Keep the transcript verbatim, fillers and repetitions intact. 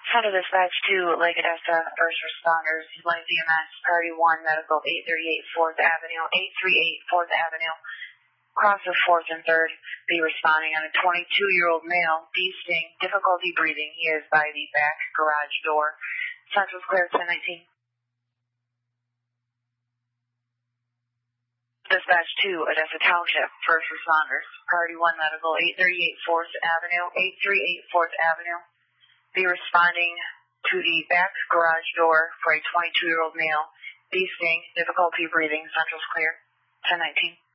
Center Dispatch to Lake Odessa, first responders, Light B M S, Priority one, Medical, eight thirty-eight fourth Avenue, eight thirty-eight fourth Avenue, cross of fourth and third, be responding on a twenty-two-year-old male, beasting, difficulty breathing. He is by the back garage door. Central's clear, ten nineteen. Dispatch to Odessa Township, first responders, Priority one, Medical, eight thirty-eight fourth Avenue, eight thirty-eight fourth Avenue, be responding to the back garage door for a twenty-two-year-old male, beasting, difficulty breathing. Central's clear, ten nineteen.